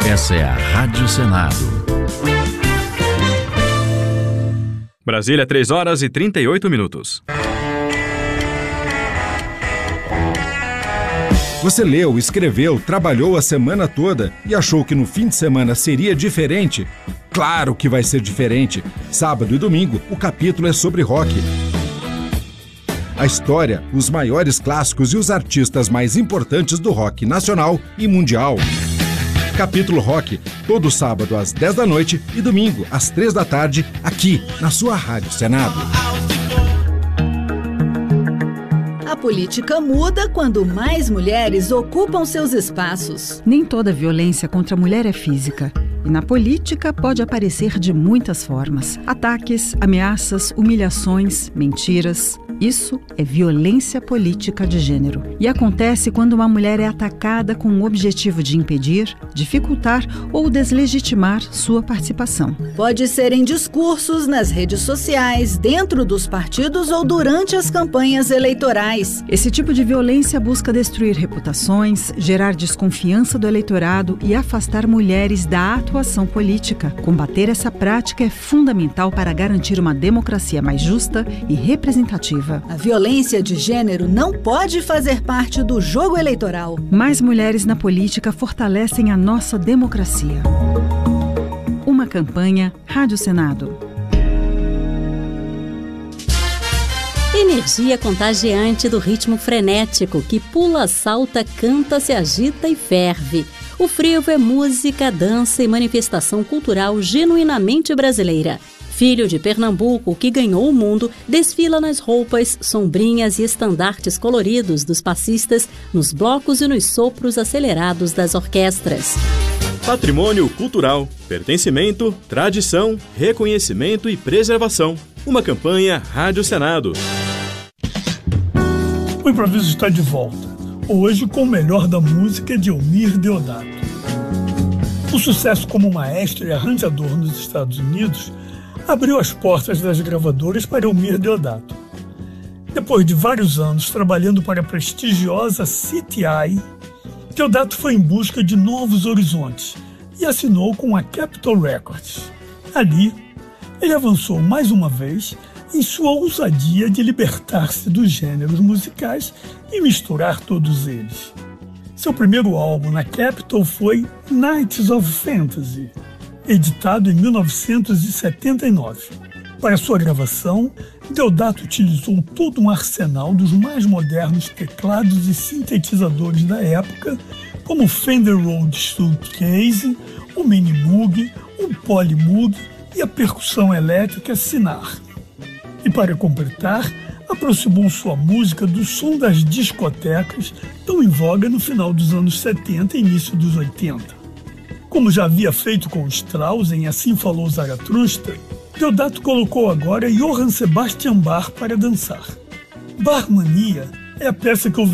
Essa é a Rádio Senado. Brasília, 3h38. Você leu, escreveu, trabalhou a semana toda e achou que no fim de semana seria diferente? Claro que vai ser diferente. Sábado e domingo, o capítulo é sobre rock. A história, os maiores clássicos e os artistas mais importantes do rock nacional e mundial. Capítulo Rock, todo sábado às 10 da noite e domingo às 3 da tarde, aqui na sua Rádio Senado. A política muda quando mais mulheres ocupam seus espaços. Nem toda violência contra a mulher é física. E na política pode aparecer de muitas formas. Ataques, ameaças, humilhações, mentiras. Isso é violência política de gênero. E acontece quando uma mulher é atacada com o objetivo de impedir, dificultar ou deslegitimar sua participação. Pode ser em discursos, nas redes sociais, dentro dos partidos ou durante as campanhas eleitorais. Esse tipo de violência busca destruir reputações, gerar desconfiança do eleitorado e afastar mulheres da atuação política. Combater essa prática é fundamental para garantir uma democracia mais justa e representativa. A violência de gênero não pode fazer parte do jogo eleitoral. Mais mulheres na política fortalecem a nossa democracia. Uma campanha Rádio Senado. Energia contagiante do ritmo frenético que pula, salta, canta, se agita e ferve. O frevo é música, dança e manifestação cultural genuinamente brasileira. Filho de Pernambuco, que ganhou o mundo, desfila nas roupas, sombrinhas e estandartes coloridos dos passistas, nos blocos e nos sopros acelerados das orquestras. Patrimônio cultural, pertencimento, tradição, reconhecimento e preservação. Uma campanha Rádio Senado. O improviso está de volta, hoje com o melhor da música de Eumir Deodato. O sucesso como maestro e arranjador nos Estados Unidos abriu as portas das gravadoras para Eumir Deodato. Depois de vários anos trabalhando para a prestigiosa CTI, Deodato foi em busca de novos horizontes e assinou com a Capitol Records. Ali, ele avançou mais uma vez em sua ousadia de libertar-se dos gêneros musicais e misturar todos eles. Seu primeiro álbum na Capitol foi Nights of Fantasy, editado em 1979. Para sua gravação, Deodato utilizou todo um arsenal dos mais modernos teclados e sintetizadores da época, como o Fender Rhodes Suitcase, o Mini Moog, o Poly Moog e a percussão elétrica Sinar. E para completar, aproximou sua música do som das discotecas, tão em voga no final dos anos 70 e início dos 80. Como já havia feito com Strauss em Assim Falou Zaratustra, Deodato colocou agora Johann Sebastian Bach para dançar. Barmania é a peça que